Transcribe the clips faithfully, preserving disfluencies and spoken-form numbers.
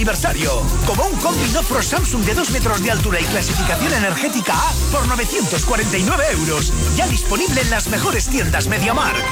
Aniversario, como un combi Nofro Samsung de dos metros de altura y clasificación energética A por novecientos cuarenta y nueve euros. Ya disponible en las mejores tiendas MediaMarkt.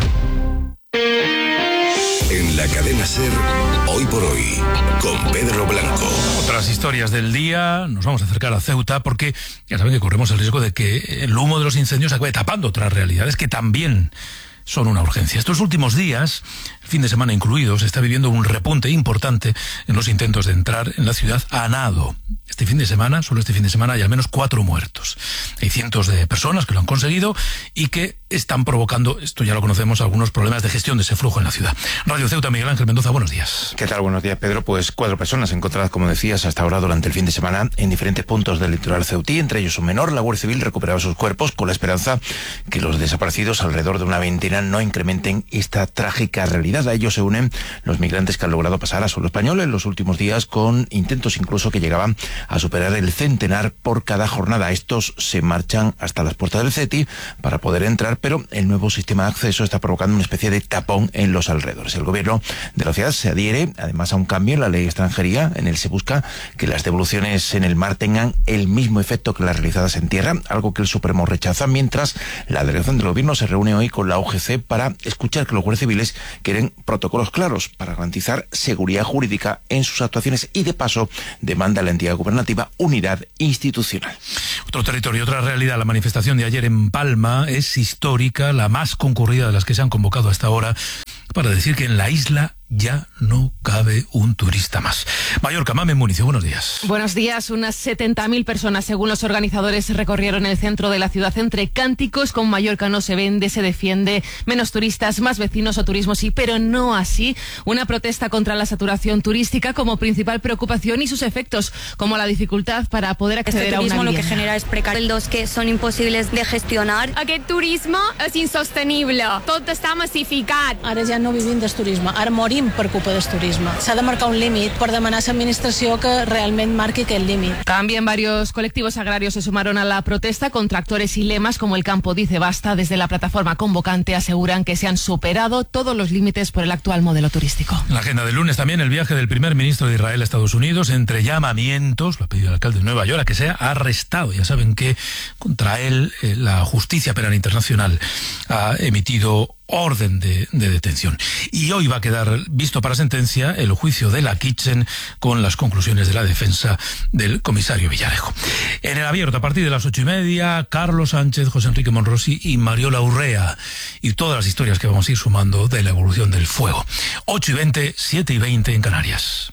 En la cadena SER, Hoy por Hoy, con Pedro Blanco. Otras historias del día, nos vamos a acercar a Ceuta porque ya saben que corremos el riesgo de que el humo de los incendios acabe tapando otras realidades que también son una urgencia. Estos últimos días, el fin de semana incluido, se está viviendo un repunte importante en los intentos de entrar en la ciudad a nado. Este fin de semana, solo este fin de semana, hay al menos cuatro muertos. Hay cientos de personas que lo han conseguido y que están provocando, esto ya lo conocemos, algunos problemas de gestión de ese flujo en la ciudad. Radio Ceuta, Miguel Ángel Mendoza, buenos días. ¿Qué tal? Buenos días, Pedro. Pues cuatro personas encontradas, como decías, hasta ahora durante el fin de semana en diferentes puntos del litoral ceutí, entre ellos un menor. La Guardia Civil recuperaba sus cuerpos con la esperanza que los desaparecidos, alrededor de una veintena, no incrementen esta trágica realidad. A ellos se unen los migrantes que han logrado pasar a suelo español en los últimos días, con intentos incluso que llegaban a superar el centenar por cada jornada. Estos se marchan hasta las puertas del CETI para poder entrar, pero el nuevo sistema de acceso está provocando una especie de tapón en los alrededores. El gobierno de la ciudad se adhiere además a un cambio en la ley de extranjería. En él se busca que las devoluciones en el mar tengan el mismo efecto que las realizadas en tierra, algo que el Supremo rechaza, mientras la delegación del gobierno se reúne hoy con la O G C para escuchar que los guardias civiles quieren protocolos claros para garantizar seguridad jurídica en sus actuaciones y, de paso, demanda a la entidad gubernativa unidad institucional. Otro territorio, otra realidad. La manifestación de ayer en Palma es histórica, la más concurrida de las que se han convocado hasta ahora, para decir que en la isla ya no cabe un turista más. Mallorca, Mamen Municio, buenos días. Buenos días. Unas setenta mil personas, según los organizadores, recorrieron el centro de la ciudad entre cánticos con Mallorca no se vende, se defiende, menos turistas, más vecinos o turismo sí, pero no así. Una protesta contra la saturación turística como principal preocupación y sus efectos, como la dificultad para poder acceder este a una turismo vivienda. Lo que genera es precarios que son imposibles de gestionar. Aquest turisme és insostenible, tot està massificat. Ara ja no vivim del turisme, ara morim per culpa del turisme. S'ha de marcar un límit per demanar a l'administració que realment marqui aquest límit. También varios colectivos agrarios se sumaron a la protesta con tractores y lemas como el Campo Dice Basta. Desde la plataforma convocante aseguran que se han superado todos los límites por el actual modelo turístico. En la agenda del lunes también el viaje del primer ministro de Israel a Estados Unidos, entre llamamientos, lo ha pedido el alcalde de Nueva York, a que sea arrestado. Ya saben que contra él eh, la Justicia Penal Internacional ha emitido orden de, de detención. Y hoy va a quedar visto para sentencia el juicio de la Kitchen con las conclusiones de la defensa del comisario Villarejo. En el abierto, a partir de las ocho y media, Carlos Sánchez, José Enrique Monrosi y Mariola Urrea. Y todas las historias que vamos a ir sumando de la evolución del fuego. ocho y veinte, siete y veinte en Canarias.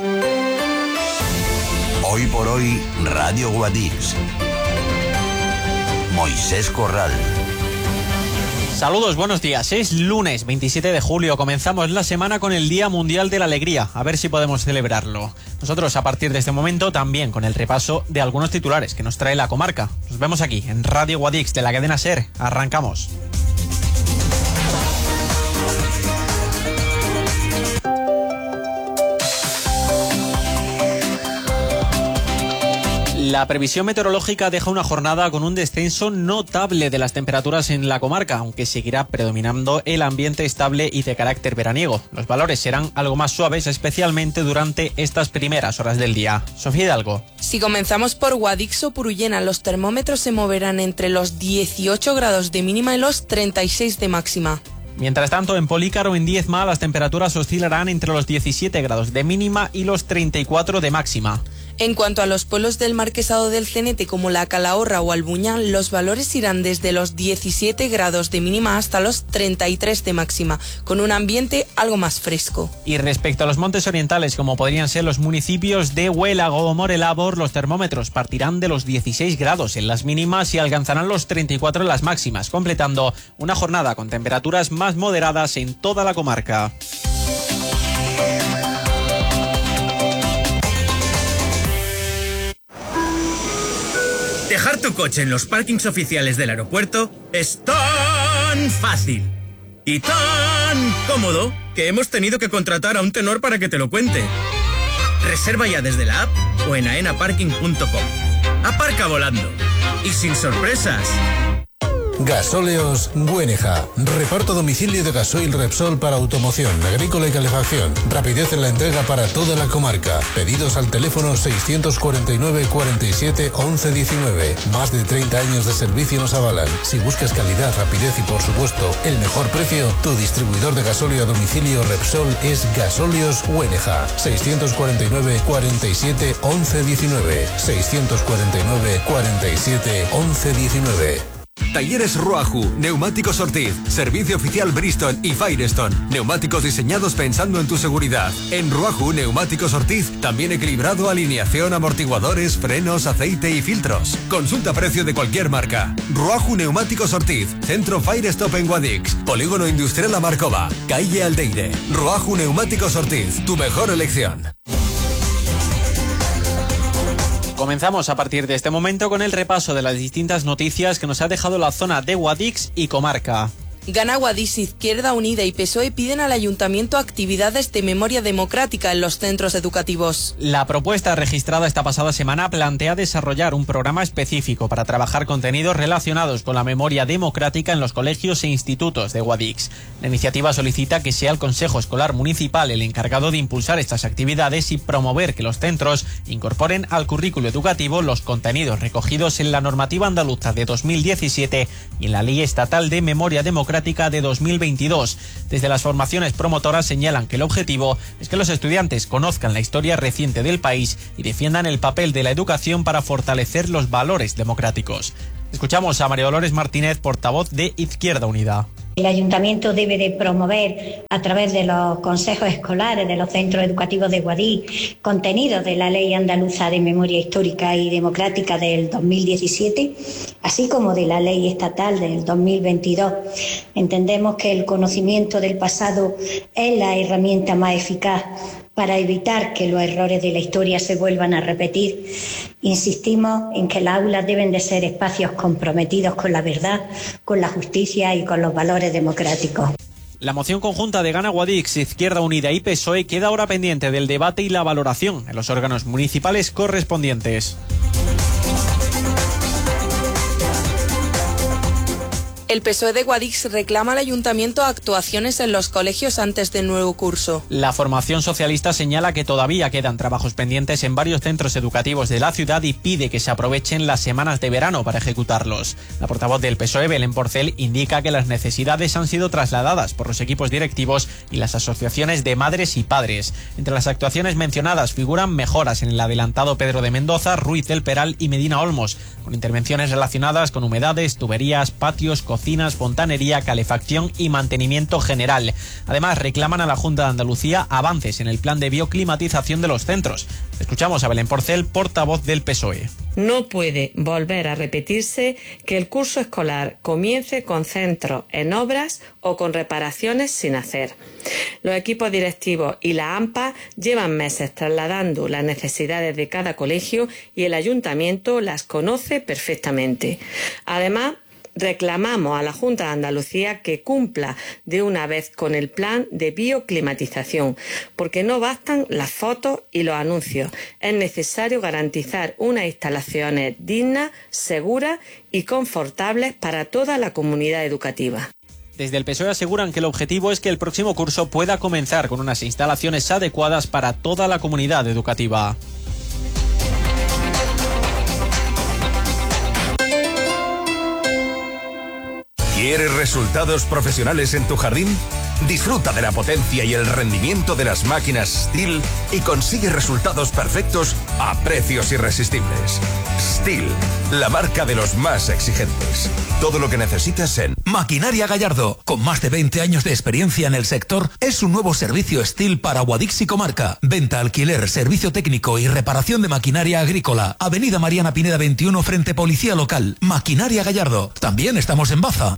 Hoy por hoy, Radio Guadix. Moisés Corral. Saludos, buenos días. Es lunes veintisiete de julio. Comenzamos la semana con el Día Mundial de la Alegría. A ver si podemos celebrarlo. Nosotros, a partir de este momento, también con el repaso de algunos titulares que nos trae la comarca. Nos vemos aquí en Radio Guadix de la cadena SER. Arrancamos. La previsión meteorológica deja una jornada con un descenso notable de las temperaturas en la comarca, aunque seguirá predominando el ambiente estable y de carácter veraniego. Los valores serán algo más suaves, especialmente durante estas primeras horas del día. Sofía Hidalgo. Si comenzamos por Guadix o Purullena, los termómetros se moverán entre los dieciocho grados de mínima y los treinta y seis de máxima. Mientras tanto, en Polícar o en Diezma las temperaturas oscilarán entre los diecisiete grados de mínima y los treinta y cuatro de máxima. En cuanto a los pueblos del Marquesado del Cenete como la Calahorra o Albuñán, los valores irán desde los diecisiete grados de mínima hasta los treinta y tres de máxima, con un ambiente algo más fresco. Y respecto a los montes orientales, como podrían ser los municipios de Huélago o Morelabor, los termómetros partirán de los dieciséis grados en las mínimas y alcanzarán los treinta y cuatro en las máximas, completando una jornada con temperaturas más moderadas en toda la comarca. Dejar tu coche en los parkings oficiales del aeropuerto es tan fácil y tan cómodo que hemos tenido que contratar a un tenor para que te lo cuente. Reserva ya desde la app o en aena parking punto com. Aparca volando y sin sorpresas. Gasóleos Güeneja. Reparto a domicilio de gasoil Repsol para automoción, agrícola y calefacción. Rapidez en la entrega para toda la comarca. Pedidos al teléfono seiscientos cuarenta y nueve, cuarenta y siete, once diecinueve. Más de treinta años de servicio nos avalan. Si buscas calidad, rapidez y por supuesto el mejor precio, tu distribuidor de gasóleo a domicilio Repsol es Gasóleos Güeneja. seiscientos cuarenta y nueve, cuarenta y siete, once diecinueve. seiscientos cuarenta y nueve, cuarenta y siete, once diecinueve. Talleres Ruaju, Neumáticos Ortiz, Servicio Oficial Bristol y Firestone. Neumáticos diseñados pensando en tu seguridad. En Ruaju, Neumáticos Ortiz, también equilibrado, alineación, amortiguadores, frenos, aceite y filtros. Consulta precio de cualquier marca. Ruaju Neumáticos Ortiz, Centro Firestone en Guadix, Polígono Industrial La Marcova, Calle Aldeire. Ruaju Neumáticos Ortiz, tu mejor elección. Comenzamos a partir de este momento con el repaso de las distintas noticias que nos ha dejado la zona de Guadix y comarca. Gana Guadix, Izquierda Unida y P S O E piden al Ayuntamiento actividades de memoria democrática en los centros educativos. La propuesta registrada esta pasada semana plantea desarrollar un programa específico para trabajar contenidos relacionados con la memoria democrática en los colegios e institutos de Guadix. La iniciativa solicita que sea el Consejo Escolar Municipal el encargado de impulsar estas actividades y promover que los centros incorporen al currículo educativo los contenidos recogidos en la normativa andaluza de dos mil diecisiete y en la Ley Estatal de Memoria Democrática de dos mil veintidós. Desde las formaciones promotoras señalan que el objetivo es que los estudiantes conozcan la historia reciente del país y defiendan el papel de la educación para fortalecer los valores democráticos. Escuchamos a María Dolores Martínez, portavoz de Izquierda Unida. El ayuntamiento debe de promover a través de los consejos escolares de los centros educativos de Guadix contenidos de la Ley Andaluza de Memoria Histórica y Democrática del dos mil diecisiete, así como de la Ley Estatal del dos mil veintidós. Entendemos que el conocimiento del pasado es la herramienta más eficaz para evitar que los errores de la historia se vuelvan a repetir. Insistimos en que las aulas deben de ser espacios comprometidos con la verdad, con la justicia y con los valores democráticos. La moción conjunta de Gana Guadix, Izquierda Unida y P S O E queda ahora pendiente del debate y la valoración en los órganos municipales correspondientes. El P S O E de Guadix reclama al Ayuntamiento actuaciones en los colegios antes del nuevo curso. La formación socialista señala que todavía quedan trabajos pendientes en varios centros educativos de la ciudad y pide que se aprovechen las semanas de verano para ejecutarlos. La portavoz del P S O E, Belén Porcel, indica que las necesidades han sido trasladadas por los equipos directivos y las asociaciones de madres y padres. Entre las actuaciones mencionadas figuran mejoras en el adelantado Pedro de Mendoza, Ruiz del Peral y Medina Olmos, con intervenciones relacionadas con humedades, tuberías, patios, cocinas, cocinas, fontanería, calefacción y mantenimiento general. Además, reclaman a la Junta de Andalucía avances en el plan de bioclimatización de los centros. Escuchamos a Belén Porcel, portavoz del P S O E. No puede volver a repetirse que el curso escolar comience con centros en obras o con reparaciones sin hacer. Los equipos directivos y la AMPA llevan meses trasladando las necesidades de cada colegio y el ayuntamiento las conoce perfectamente. Además, reclamamos a la Junta de Andalucía que cumpla de una vez con el plan de bioclimatización, porque no bastan las fotos y los anuncios. Es necesario garantizar unas instalaciones dignas, seguras y confortables para toda la comunidad educativa. Desde el P S O E aseguran que el objetivo es que el próximo curso pueda comenzar con unas instalaciones adecuadas para toda la comunidad educativa. ¿Quieres resultados profesionales en tu jardín? Disfruta de la potencia y el rendimiento de las máquinas Stihl y consigue resultados perfectos a precios irresistibles. Stihl, la marca de los más exigentes. Todo lo que necesitas en Maquinaria Gallardo, con más de veinte años de experiencia en el sector, es un nuevo servicio Stihl para Guadix y comarca. Venta, alquiler, servicio técnico y reparación de maquinaria agrícola. Avenida Mariana Pineda veintiuno frente Policía Local. Maquinaria Gallardo. También estamos en Baza.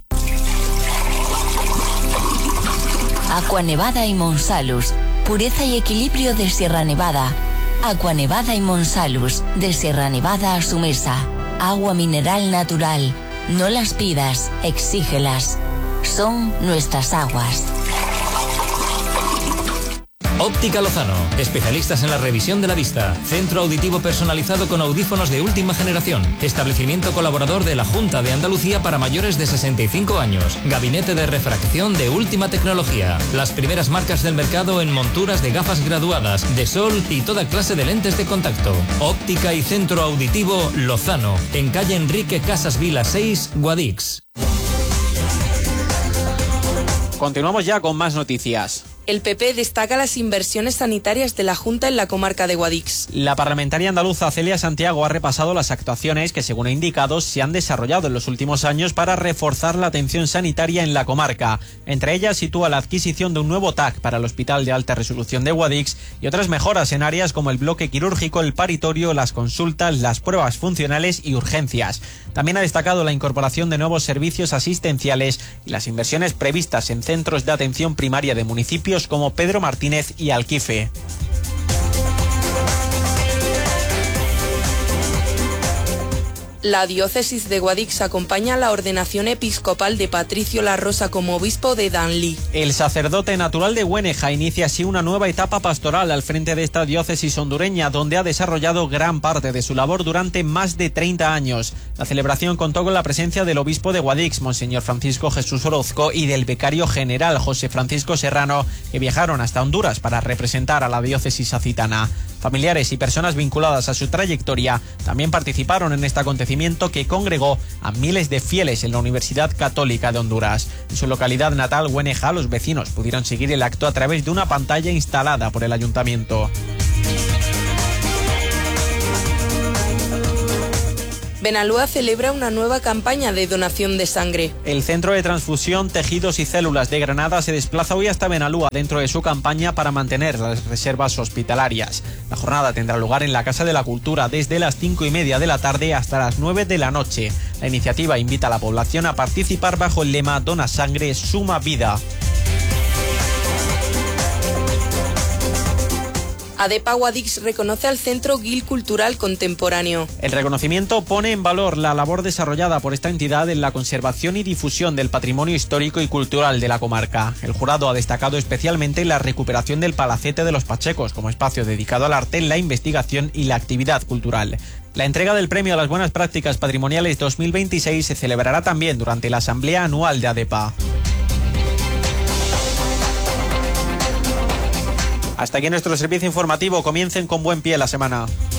Aqua Nevada y Monsalus, pureza y equilibrio de Sierra Nevada. Aqua Nevada y Monsalus, de Sierra Nevada a su mesa. Agua mineral natural. No las pidas, exígelas. Son nuestras aguas. Óptica Lozano, especialistas en la revisión de la vista. Centro auditivo personalizado con audífonos de última generación. Establecimiento colaborador de la Junta de Andalucía para mayores de sesenta y cinco años. Gabinete de refracción de última tecnología. Las primeras marcas del mercado en monturas de gafas graduadas, de sol y toda clase de lentes de contacto. Óptica y Centro Auditivo Lozano, en calle Enrique Casas Vila seis, Guadix. Continuamos ya con más noticias. El P P destaca las inversiones sanitarias de la Junta en la comarca de Guadix. La parlamentaria andaluza Celia Santiago ha repasado las actuaciones que, según ha indicado, se han desarrollado en los últimos años para reforzar la atención sanitaria en la comarca. Entre ellas sitúa la adquisición de un nuevo T A C para el Hospital de Alta Resolución de Guadix y otras mejoras en áreas como el bloque quirúrgico, el paritorio, las consultas, las pruebas funcionales y urgencias. También ha destacado la incorporación de nuevos servicios asistenciales y las inversiones previstas en centros de atención primaria de municipios como Pedro Martínez y Alquife. La diócesis de Guadix acompaña la ordenación episcopal de Patricio La Rosa como obispo de Danlí. El sacerdote natural de Güeneja inicia así una nueva etapa pastoral al frente de esta diócesis hondureña, donde ha desarrollado gran parte de su labor durante más de treinta años. La celebración contó con la presencia del obispo de Guadix, Monseñor Francisco Jesús Orozco, y del vicario general José Francisco Serrano, que viajaron hasta Honduras para representar a la diócesis acitana. Familiares y personas vinculadas a su trayectoria también participaron en este acontecimiento que congregó a miles de fieles en la Universidad Católica de Honduras. En su localidad natal, Güeneja, los vecinos pudieron seguir el acto a través de una pantalla instalada por el ayuntamiento. Benalúa celebra una nueva campaña de donación de sangre. El Centro de Transfusión, Tejidos y Células de Granada se desplaza hoy hasta Benalúa dentro de su campaña para mantener las reservas hospitalarias. La jornada tendrá lugar en la Casa de la Cultura desde las cinco y media de la tarde hasta las nueve de la noche. La iniciativa invita a la población a participar bajo el lema Dona Sangre, Suma Vida. ADEPA Guadix reconoce al Centro Guil Cultural Contemporáneo. El reconocimiento pone en valor la labor desarrollada por esta entidad en la conservación y difusión del patrimonio histórico y cultural de la comarca. El jurado ha destacado especialmente la recuperación del Palacete de los Pachecos como espacio dedicado al arte, la investigación y la actividad cultural. La entrega del Premio a las Buenas Prácticas Patrimoniales dos mil veintiséis se celebrará también durante la Asamblea Anual de ADEPA. Hasta aquí nuestro servicio informativo. Comiencen con buen pie la semana.